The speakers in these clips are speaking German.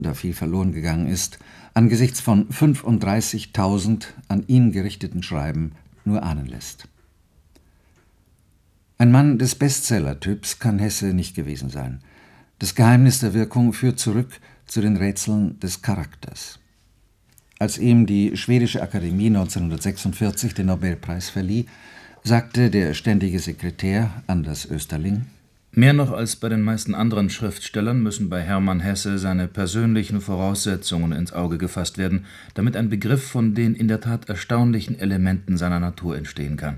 da viel verloren gegangen ist, angesichts von 35.000 an ihn gerichteten Schreiben nur ahnen lässt. Ein Mann des Bestseller-Typs kann Hesse nicht gewesen sein. Das Geheimnis der Wirkung führt zurück zu den Rätseln des Charakters. Als ihm die Schwedische Akademie 1946 den Nobelpreis verlieh, sagte der ständige Sekretär Anders Österling: Mehr noch als bei den meisten anderen Schriftstellern müssen bei Hermann Hesse seine persönlichen Voraussetzungen ins Auge gefasst werden, damit ein Begriff von den in der Tat erstaunlichen Elementen seiner Natur entstehen kann.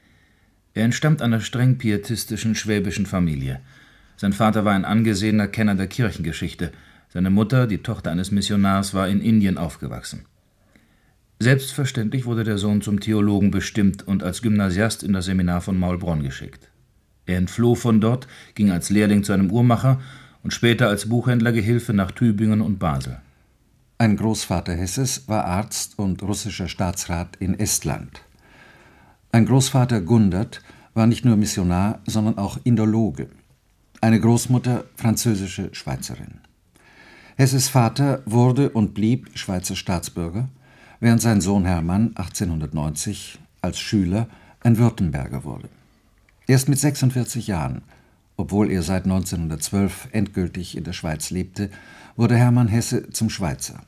Er entstammt einer streng pietistischen schwäbischen Familie. Sein Vater war ein angesehener Kenner der Kirchengeschichte. Seine Mutter, die Tochter eines Missionars, war in Indien aufgewachsen. Selbstverständlich wurde der Sohn zum Theologen bestimmt und als Gymnasiast in das Seminar von Maulbronn geschickt. Er entfloh von dort, ging als Lehrling zu einem Uhrmacher und später als Buchhändlergehilfe nach Tübingen und Basel. Ein Großvater Hesses war Arzt und russischer Staatsrat in Estland. Ein Großvater Gundert war nicht nur Missionar, sondern auch Indologe. Eine Großmutter französische Schweizerin. Hesses Vater wurde und blieb Schweizer Staatsbürger, während sein Sohn Hermann 1890 als Schüler ein Württemberger wurde. Erst mit 46 Jahren, obwohl er seit 1912 endgültig in der Schweiz lebte, wurde Hermann Hesse zum Schweizer.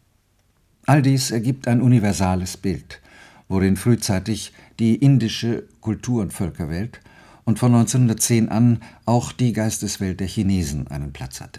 All dies ergibt ein universales Bild, worin frühzeitig die indische Kultur- und Völkerwelt und von 1910 an auch die Geisteswelt der Chinesen einen Platz hatte.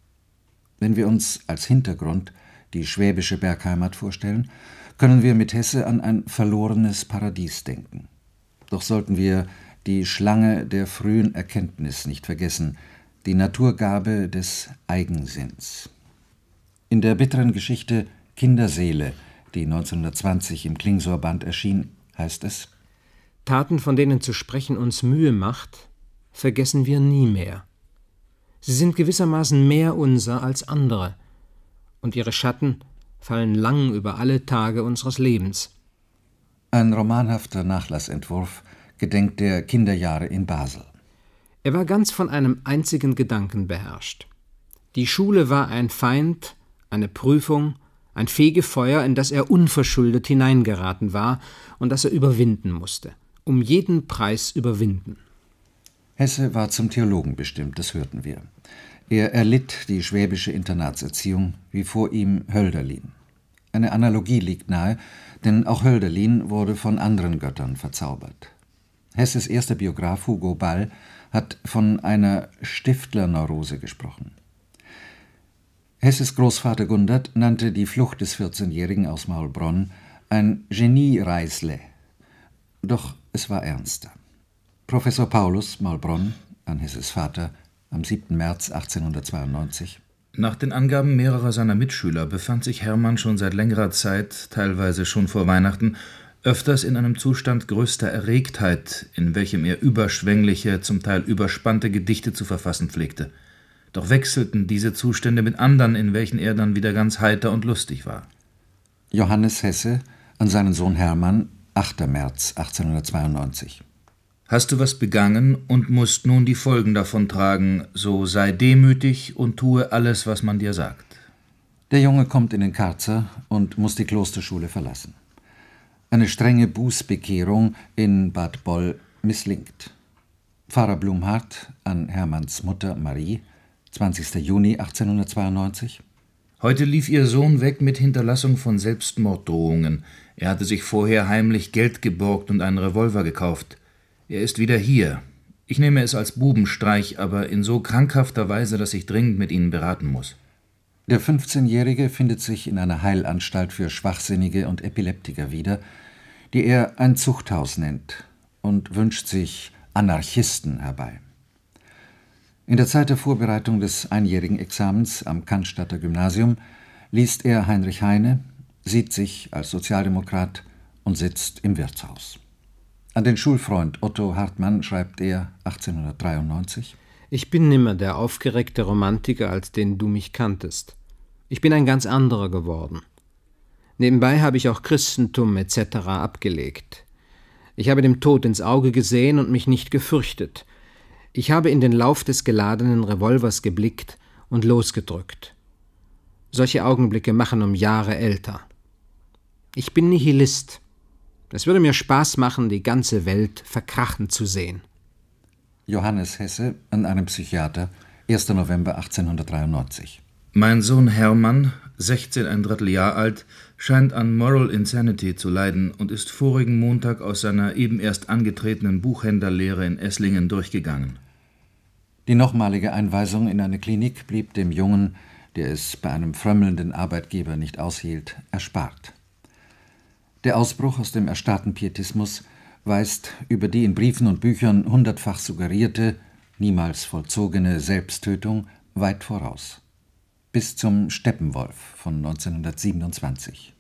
Wenn wir uns als Hintergrund die schwäbische Bergheimat vorstellen, können wir mit Hesse an ein verlorenes Paradies denken. Doch sollten wir die Schlange der frühen Erkenntnis nicht vergessen, die Naturgabe des Eigensinns. In der bitteren Geschichte Kinderseele, die 1920 im Klingsor-Band erschien, heißt es: Taten, von denen zu sprechen uns Mühe macht, vergessen wir nie mehr. Sie sind gewissermaßen mehr unser als andere, und ihre Schatten fallen lang über alle Tage unseres Lebens. Ein romanhafter Nachlassentwurf gedenkt der Kinderjahre in Basel. Er war ganz von einem einzigen Gedanken beherrscht. Die Schule war ein Feind, eine Prüfung, ein Fegefeuer, in das er unverschuldet hineingeraten war und das er überwinden musste. Um jeden Preis überwinden. Hesse war zum Theologen bestimmt, das hörten wir. Er erlitt die schwäbische Internatserziehung, wie vor ihm Hölderlin. Eine Analogie liegt nahe, denn auch Hölderlin wurde von anderen Göttern verzaubert. Hesses erster Biograf Hugo Ball hat von einer Stiftlerneurose gesprochen. Hesses Großvater Gundert nannte die Flucht des 14-Jährigen aus Maulbronn ein Genie-Reisle. Doch es war ernster. Professor Paulus Maulbronn an Hesses Vater am 7. März 1892: Nach den Angaben mehrerer seiner Mitschüler befand sich Hermann schon seit längerer Zeit, teilweise schon vor Weihnachten, öfters in einem Zustand größter Erregtheit, in welchem er überschwängliche, zum Teil überspannte Gedichte zu verfassen pflegte. Doch wechselten diese Zustände mit anderen, in welchen er dann wieder ganz heiter und lustig war. Johannes Hesse an seinen Sohn Hermann, 8. März 1892: Hast du was begangen und musst nun die Folgen davon tragen, so sei demütig und tue alles, was man dir sagt. Der Junge kommt in den Karzer und muss die Klosterschule verlassen. Eine strenge Bußbekehrung in Bad Boll misslingt. Pfarrer Blumhardt an Hermanns Mutter Marie, 20. Juni 1892: Heute lief ihr Sohn weg mit Hinterlassung von Selbstmorddrohungen. Er hatte sich vorher heimlich Geld geborgt und einen Revolver gekauft. Er ist wieder hier. Ich nehme es als Bubenstreich, aber in so krankhafter Weise, dass ich dringend mit Ihnen beraten muss. Der 15-Jährige findet sich in einer Heilanstalt für Schwachsinnige und Epileptiker wieder, die er ein Zuchthaus nennt, und wünscht sich Anarchisten herbei. In der Zeit der Vorbereitung des einjährigen Examens am Cannstatter Gymnasium liest er Heinrich Heine, sieht sich als Sozialdemokrat und sitzt im Wirtshaus. An den Schulfreund Otto Hartmann schreibt er 1893: Ich bin nimmer der aufgeregte Romantiker, als den du mich kanntest. Ich bin ein ganz anderer geworden. Nebenbei habe ich auch Christentum etc. abgelegt. Ich habe dem Tod ins Auge gesehen und mich nicht gefürchtet. Ich habe in den Lauf des geladenen Revolvers geblickt und losgedrückt. Solche Augenblicke machen um Jahre älter. Ich bin Nihilist. Es würde mir Spaß machen, die ganze Welt verkrachen zu sehen. Johannes Hesse an einen Psychiater, 1. November 1893. Mein Sohn Hermann, 16,75 Jahre alt, scheint an Moral Insanity zu leiden und ist vorigen Montag aus seiner eben erst angetretenen Buchhändlerlehre in Esslingen durchgegangen. Die nochmalige Einweisung in eine Klinik blieb dem Jungen, der es bei einem frömmelnden Arbeitgeber nicht aushielt, erspart. Der Ausbruch aus dem erstarrten Pietismus weist über die in Briefen und Büchern hundertfach suggerierte, niemals vollzogene Selbsttötung weit voraus. Bis zum Steppenwolf von 1927.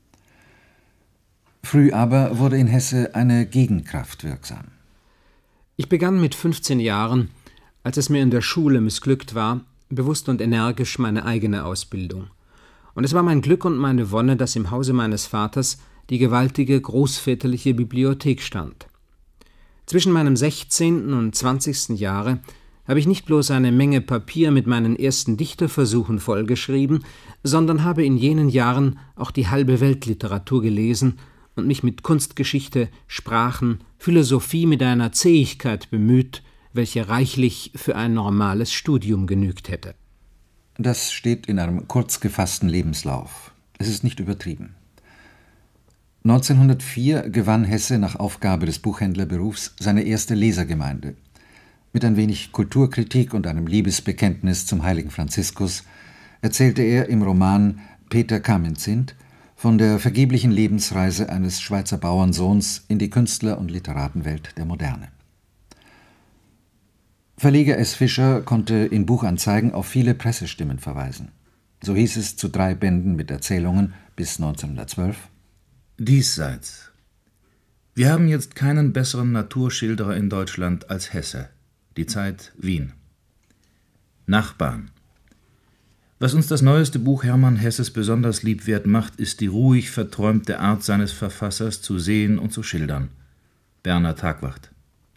Früh aber wurde in Hesse eine Gegenkraft wirksam. Ich begann mit 15 Jahren, als es mir in der Schule missglückt war, bewusst und energisch meine eigene Ausbildung. Und es war mein Glück und meine Wonne, dass im Hause meines Vaters die gewaltige großväterliche Bibliothek stand. Zwischen meinem 16. und 20. Jahre habe ich nicht bloß eine Menge Papier mit meinen ersten Dichterversuchen vollgeschrieben, sondern habe in jenen Jahren auch die halbe Weltliteratur gelesen und mich mit Kunstgeschichte, Sprachen, Philosophie mit einer Zähigkeit bemüht, welche reichlich für ein normales Studium genügt hätte. Das steht in einem kurz gefassten Lebenslauf. Es ist nicht übertrieben. 1904 gewann Hesse nach Aufgabe des Buchhändlerberufs seine erste Lesergemeinde. Mit ein wenig Kulturkritik und einem Liebesbekenntnis zum heiligen Franziskus erzählte er im Roman Peter Camenzind von der vergeblichen Lebensreise eines Schweizer Bauernsohns in die Künstler- und Literatenwelt der Moderne. Verleger S. Fischer konnte in Buchanzeigen auf viele Pressestimmen verweisen. So hieß es zu 3 Bänden mit Erzählungen bis 1912: Diesseits. Wir haben jetzt keinen besseren Naturschilderer in Deutschland als Hesse. Die Zeit Wien. Nachbarn. Was uns das neueste Buch Hermann Hesses besonders liebwert macht, ist die ruhig verträumte Art seines Verfassers zu sehen und zu schildern. Berner Tagwacht.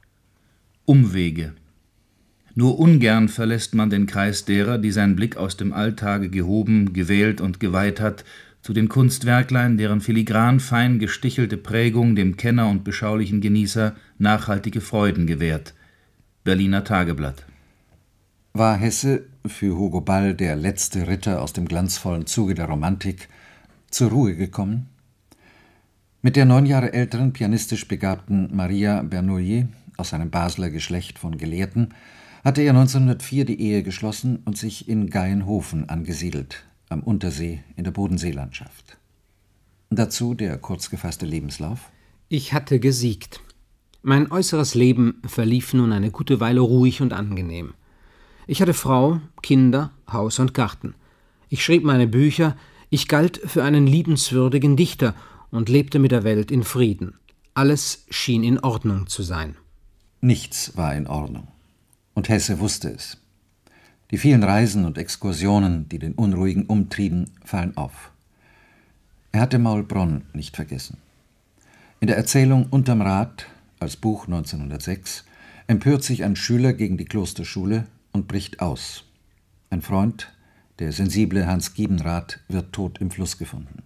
Umwege. Nur ungern verlässt man den Kreis derer, die sein Blick aus dem Alltage gehoben, gewählt und geweiht hat, zu den Kunstwerklein, deren filigran fein gestichelte Prägung dem Kenner und beschaulichen Genießer nachhaltige Freuden gewährt. Berliner Tageblatt. War Hesse, für Hugo Ball der letzte Ritter aus dem glanzvollen Zuge der Romantik, zur Ruhe gekommen? Mit der 9 Jahre älteren, pianistisch begabten Maria Bernoulli aus einem Basler Geschlecht von Gelehrten hatte er 1904 die Ehe geschlossen und sich in Gaienhofen angesiedelt, am Untersee in der Bodenseelandschaft. Dazu der kurz gefasste Lebenslauf. Ich hatte gesiegt. Mein äußeres Leben verlief nun eine gute Weile ruhig und angenehm. Ich hatte Frau, Kinder, Haus und Garten. Ich schrieb meine Bücher, ich galt für einen liebenswürdigen Dichter und lebte mit der Welt in Frieden. Alles schien in Ordnung zu sein. Nichts war in Ordnung. Und Hesse wusste es. Die vielen Reisen und Exkursionen, die den Unruhigen umtrieben, fallen auf. Er hatte Maulbronn nicht vergessen. In der Erzählung Unterm Rad, als Buch 1906, empört sich ein Schüler gegen die Klosterschule und bricht aus. Ein Freund, der sensible Hans Giebenrath, wird tot im Fluss gefunden.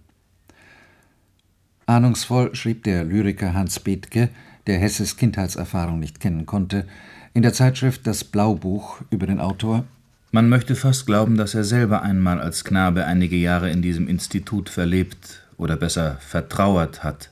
Ahnungsvoll schrieb der Lyriker Hans Bethge, der Hesses Kindheitserfahrung nicht kennen konnte, in der Zeitschrift Das Blaubuch über den Autor: Man möchte fast glauben, dass er selber einmal als Knabe einige Jahre in diesem Institut verlebt oder besser vertrauert hat.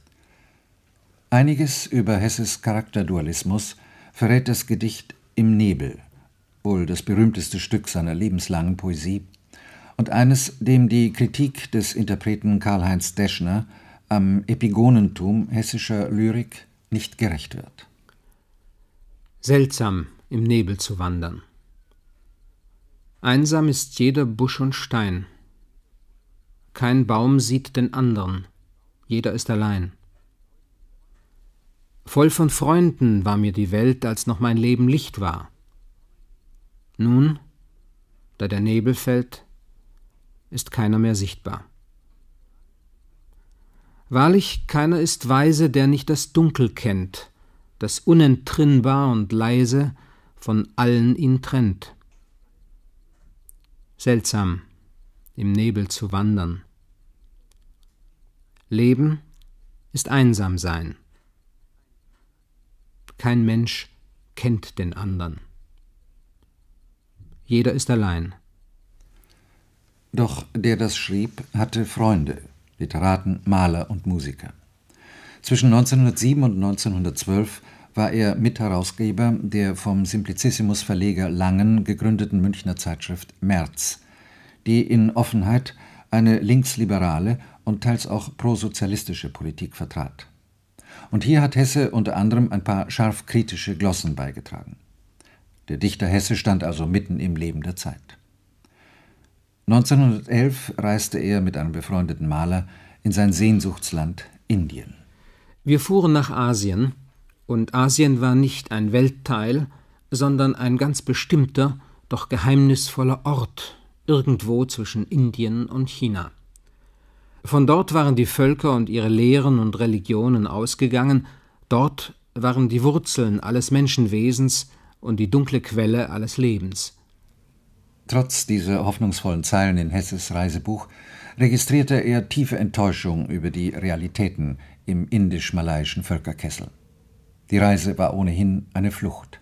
Einiges über Hesses Charakterdualismus verrät das Gedicht Im Nebel, wohl das berühmteste Stück seiner lebenslangen Poesie, und eines, dem die Kritik des Interpreten Karl-Heinz Deschner am Epigonentum hessischer Lyrik nicht gerecht wird. Seltsam, im Nebel zu wandern. Einsam ist jeder Busch und Stein. Kein Baum sieht den andern, jeder ist allein. Voll von Freunden war mir die Welt, als noch mein Leben Licht war. Nun, da der Nebel fällt, ist keiner mehr sichtbar. Wahrlich, keiner ist weise, der nicht das Dunkel kennt, das unentrinnbar und leise von allen ihn trennt. Seltsam, im Nebel zu wandern. Leben ist einsam sein. Kein Mensch kennt den andern. Jeder ist allein. Doch der das schrieb, hatte Freunde, Literaten, Maler und Musiker. Zwischen 1907 und 1912 war er Mitherausgeber der vom Simplicissimus-Verleger Langen gegründeten Münchner Zeitschrift März, die in Offenheit eine linksliberale und teils auch prosozialistische Politik vertrat. Und hier hat Hesse unter anderem ein paar scharf kritische Glossen beigetragen. Der Dichter Hesse stand also mitten im Leben der Zeit. 1911 reiste er mit einem befreundeten Maler in sein Sehnsuchtsland Indien. Wir fuhren nach Asien, und Asien war nicht ein Weltteil, sondern ein ganz bestimmter, doch geheimnisvoller Ort, irgendwo zwischen Indien und China. Von dort waren die Völker und ihre Lehren und Religionen ausgegangen, dort waren die Wurzeln alles Menschenwesens und die dunkle Quelle alles Lebens. Trotz dieser hoffnungsvollen Zeilen in Hesses Reisebuch registrierte er tiefe Enttäuschung über die Realitäten im indisch-malaiischen Völkerkessel. Die Reise war ohnehin eine Flucht.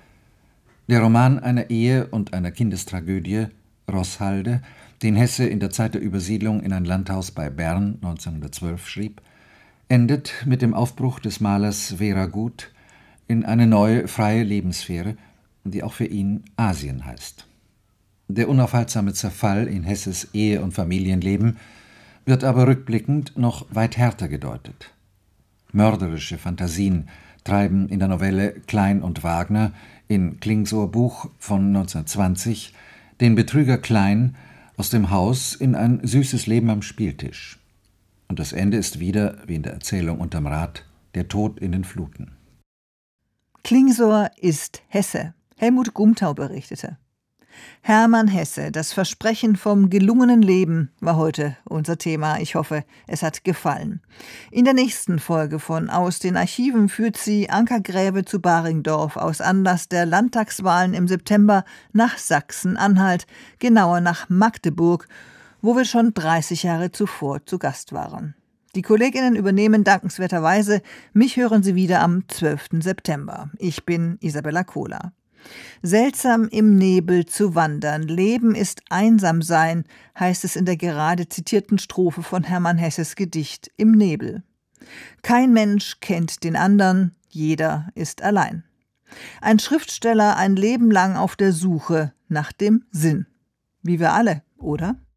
Der Roman einer Ehe und einer Kindestragödie, Roßhalde, den Hesse in der Zeit der Übersiedlung in ein Landhaus bei Bern 1912 schrieb, endet mit dem Aufbruch des Malers Vera Gut in eine neue, freie Lebenssphäre, die auch für ihn Asien heißt. Der unaufhaltsame Zerfall in Hesses Ehe- und Familienleben wird aber rückblickend noch weit härter gedeutet. Mörderische Fantasien treiben in der Novelle Klein und Wagner in Klingsoer Buch von 1920 den Betrüger Klein aus dem Haus in ein süßes Leben am Spieltisch. Und das Ende ist wieder, wie in der Erzählung Unterm Rad, der Tod in den Fluten. Klingsoer ist Hesse. Helmut Gumtau berichtete. Hermann Hesse, das Versprechen vom gelungenen Leben, war heute unser Thema. Ich hoffe, es hat gefallen. In der nächsten Folge von Aus den Archiven führt sie Anka Gräbe zu Baringdorf aus Anlass der Landtagswahlen im September nach Sachsen-Anhalt, genauer nach Magdeburg, wo wir schon 30 Jahre zuvor zu Gast waren. Die KollegInnen übernehmen dankenswerterweise. Mich hören Sie wieder am 12. September. Ich bin Isabella Kohler. Seltsam im Nebel zu wandern, Leben ist einsam sein, heißt es in der gerade zitierten Strophe von Hermann Hesses Gedicht Im Nebel. Kein Mensch kennt den andern, jeder ist allein. Ein Schriftsteller ein Leben lang auf der Suche nach dem Sinn. Wie wir alle, oder?